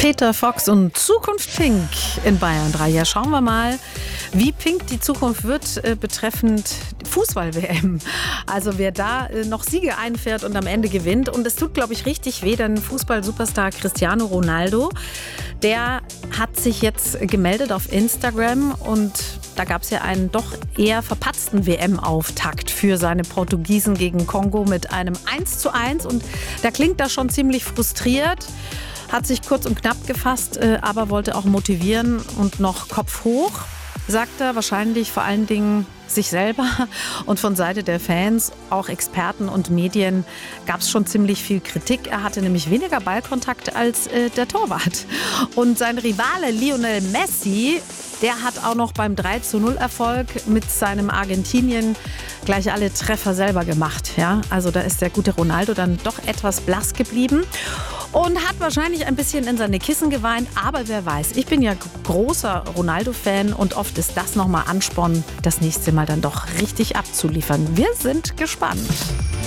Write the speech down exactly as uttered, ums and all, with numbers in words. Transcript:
Peter Fox und Zukunft Pink in Bayern drei. Ja, schauen wir mal, wie pink die Zukunft wird äh, betreffend Fußball-W M. Also wer da äh, noch Siege einfährt und am Ende gewinnt. Und es tut, glaube ich, richtig weh, denn Fußball-Superstar Cristiano Ronaldo, der hat sich jetzt gemeldet auf Instagram und da gab es ja einen doch eher verpatzten W M-Auftakt für seine Portugiesen gegen Kongo mit einem eins zu eins. Und da klingt er schon ziemlich frustriert. Hat sich kurz und knapp gefasst, aber wollte auch motivieren und noch Kopf hoch, sagt er, wahrscheinlich vor allen Dingen sich selber. Und von Seite der Fans, auch Experten und Medien, gab es schon ziemlich viel Kritik. Er hatte nämlich weniger Ballkontakt als äh, der Torwart. Und sein Rivale Lionel Messi, der hat auch noch beim drei zu null Erfolg mit seinem Argentinien gleich alle Treffer selber gemacht. Ja? Also da ist der gute Ronaldo dann doch etwas blass geblieben und hat wahrscheinlich ein bisschen in seine Kissen geweint. Aber wer weiß, ich bin ja großer Ronaldo-Fan und oft ist das nochmal Ansporn, das nächste Mal dann doch richtig abzuliefern. Wir sind gespannt.